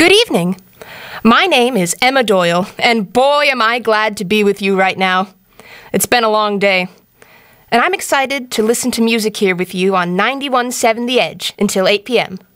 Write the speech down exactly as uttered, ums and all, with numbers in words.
Good evening. My name is Emma Doyle, and boy am I glad to be with you right now. It's been a long day, and I'm excited to listen to music here with you on ninety-one point seven The Edge until eight p m